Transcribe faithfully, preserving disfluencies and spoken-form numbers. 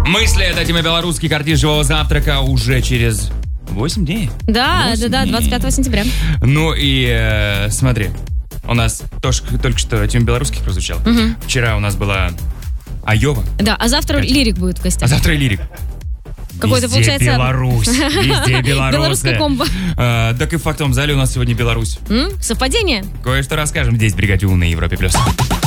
Мысли, это Тима Белорусский, картин живого завтрака уже через восемь дней. Да, да, да, двадцать пятого сентября. Ну и э, смотри, у нас тоже, только что Тима Белорусский прозвучал. Угу. Вчера у нас была Айова. Да, а завтра Катя. Лирик будет в гостях. А завтра и Лирик. Какой-то, Везде получается... Беларусь, везде белорусы. Белорусская комбо. А, так и в фактовом зале у нас сегодня Беларусь. М? Совпадение? Кое-что расскажем здесь в бригаде У на Европе плюс.